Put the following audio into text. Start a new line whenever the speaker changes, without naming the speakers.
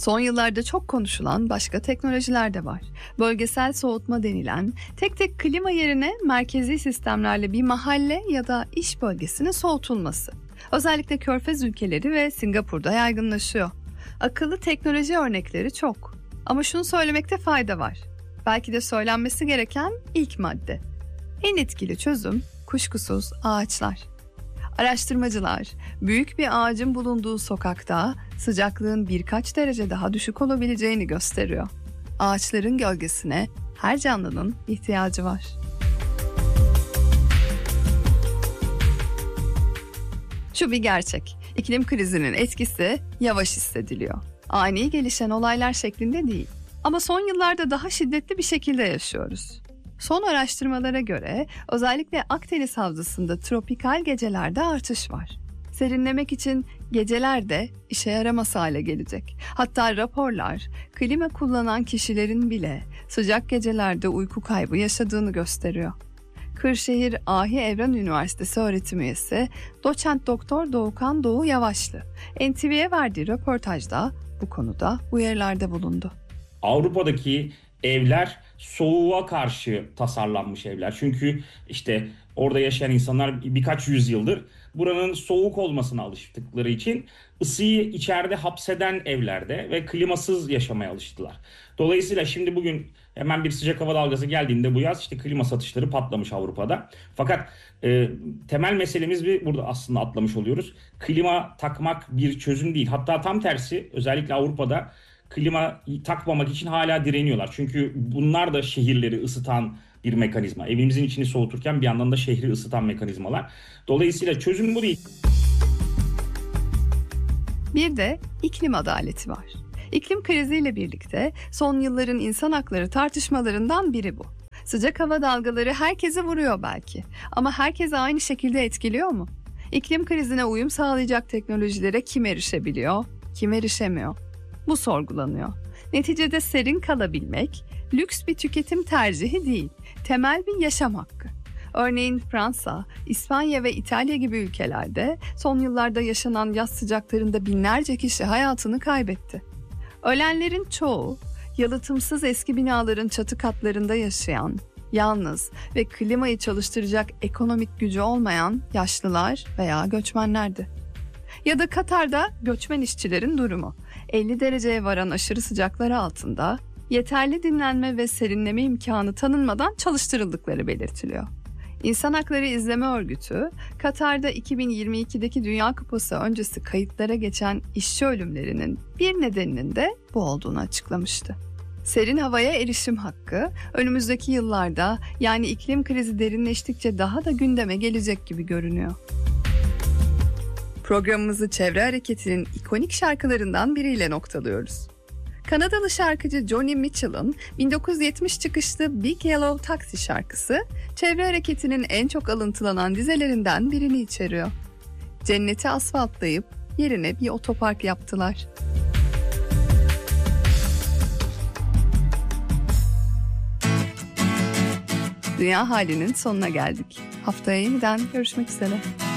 Son yıllarda çok konuşulan başka teknolojiler de var. Bölgesel soğutma denilen, tek tek klima yerine merkezi sistemlerle bir mahalle ya da iş bölgesinin soğutulması. Özellikle Körfez ülkeleri ve Singapur'da yaygınlaşıyor. Akıllı teknoloji örnekleri çok. Ama şunu söylemekte fayda var. Belki de söylenmesi gereken ilk madde. En etkili çözüm kuşkusuz ağaçlar. Araştırmacılar, büyük bir ağacın bulunduğu sokakta sıcaklığın birkaç derece daha düşük olabileceğini gösteriyor. Ağaçların gölgesine her canlının ihtiyacı var. Şu bir gerçek, iklim krizinin etkisi yavaş hissediliyor. Ani gelişen olaylar şeklinde değil. Ama son yıllarda daha şiddetli bir şekilde yaşıyoruz. Son araştırmalara göre özellikle Akdeniz Havzası'nda tropikal gecelerde artış var. Serinlemek için geceler de işe yaramaz hale gelecek. Hatta raporlar klima kullanan kişilerin bile sıcak gecelerde uyku kaybı yaşadığını gösteriyor. Kırşehir Ahi Evren Üniversitesi öğretim üyesi doçent doktor Doğukan Doğu Yavaşlı NTV'ye verdiği röportajda bu konuda uyarılarda bulundu.
Avrupa'daki evler soğuğa karşı tasarlanmış evler. Çünkü işte orada yaşayan insanlar birkaç yüzyıldır buranın soğuk olmasına alıştıkları için ısıyı içeride hapseden evlerde ve klimasız yaşamaya alıştılar. Dolayısıyla şimdi bugün hemen bir sıcak hava dalgası geldiğinde bu yaz işte klima satışları patlamış Avrupa'da. Fakat temel meselemiz burada aslında atlamış oluyoruz. Klima takmak bir çözüm değil. Hatta tam tersi, özellikle Avrupa'da klima takmamak için hala direniyorlar. Çünkü bunlar da şehirleri ısıtan bir mekanizma. Evimizin içini soğuturken bir yandan da şehri ısıtan mekanizmalar. Dolayısıyla çözüm bu değil.
Bir de iklim adaleti var. İklim kriziyle birlikte son yılların insan hakları tartışmalarından biri bu. Sıcak hava dalgaları herkese vuruyor belki. Ama herkese aynı şekilde etkiliyor mu? İklim krizine uyum sağlayacak teknolojilere kim erişebiliyor, kim erişemiyor? Bu sorgulanıyor. Neticede serin kalabilmek, lüks bir tüketim tercihi değil, temel bir yaşam hakkı. Örneğin Fransa, İspanya ve İtalya gibi ülkelerde son yıllarda yaşanan yaz sıcaklarında binlerce kişi hayatını kaybetti. Ölenlerin çoğu, yalıtımsız eski binaların çatı katlarında yaşayan, yalnız ve klimayı çalıştıracak ekonomik gücü olmayan yaşlılar veya göçmenlerdi. Ya da Katar'da göçmen işçilerin durumu. 50 dereceye varan aşırı sıcaklar altında yeterli dinlenme ve serinleme imkanı tanınmadan çalıştırıldıkları belirtiliyor. İnsan Hakları İzleme Örgütü, Katar'da 2022'deki Dünya Kupası öncesi kayıtlara geçen işçi ölümlerinin bir nedeninin de bu olduğunu açıklamıştı. Serin havaya erişim hakkı önümüzdeki yıllarda, yani iklim krizi derinleştikçe daha da gündeme gelecek gibi görünüyor. Programımızı Çevre Hareketi'nin ikonik şarkılarından biriyle noktalıyoruz. Kanadalı şarkıcı Joni Mitchell'ın 1970 çıkışlı Big Yellow Taxi şarkısı, Çevre Hareketi'nin en çok alıntılanan dizelerinden birini içeriyor. Cenneti asfaltlayıp yerine bir otopark yaptılar. Dünya halinin sonuna geldik. Haftaya yeniden görüşmek üzere.